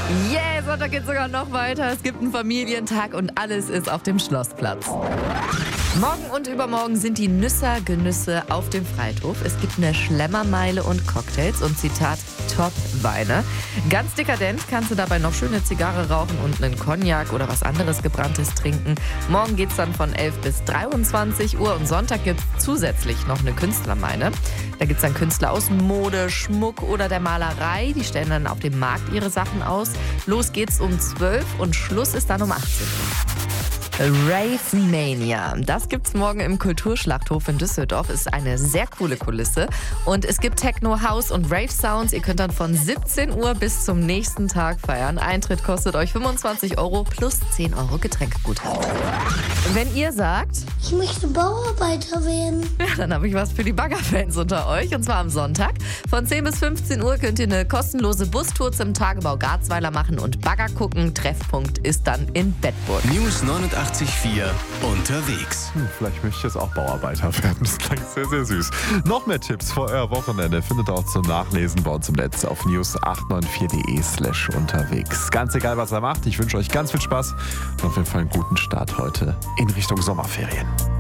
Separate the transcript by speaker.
Speaker 1: Yeah, Sonntag geht sogar noch weiter. Es gibt einen Familientag und alles ist auf dem Schlossplatz. Morgen und übermorgen sind die Nüsser-Genüsse auf dem Friedhof. Es gibt eine Schlemmermeile und Cocktails und Zitat Top-Weine. Ganz dekadent kannst du dabei noch schöne Zigarre rauchen und einen Cognac oder was anderes Gebranntes trinken. Morgen geht's dann von 11 bis 23 Uhr und Sonntag gibt's zusätzlich noch eine Künstlermeile. Da gibt's dann Künstler aus Mode, Schmuck oder der Malerei. Die stellen dann auf dem Markt ihre Sachen aus. Los geht's um 12 und Schluss ist dann um 18 Uhr. Rave Mania. Das gibt's morgen im Kulturschlachthof in Düsseldorf. Ist eine sehr coole Kulisse. Und es gibt Techno, House und Rave Sounds. Ihr könnt dann von 17 Uhr bis zum nächsten Tag feiern. Eintritt kostet euch 25 € plus 10 € Getränkeguthaben. Wenn ihr sagt,
Speaker 2: ich möchte Bauarbeiter werden,
Speaker 1: ja, dann habe ich was für die Baggerfans unter euch. Und zwar am Sonntag. Von 10 bis 15 Uhr könnt ihr eine kostenlose Bustour zum Tagebau Garzweiler machen und Bagger gucken. Treffpunkt ist dann in Bedburg.
Speaker 3: News 89.4 unterwegs.
Speaker 4: Vielleicht möchte ich jetzt auch Bauarbeiter werden. Das klingt sehr, sehr süß. Noch mehr Tipps für euer Wochenende findet ihr auch zum Nachlesen bei uns im Netz auf news894.de/unterwegs. Ganz egal, was ihr macht, ich wünsche euch ganz viel Spaß und auf jeden Fall einen guten Start heute in Richtung Sommerferien.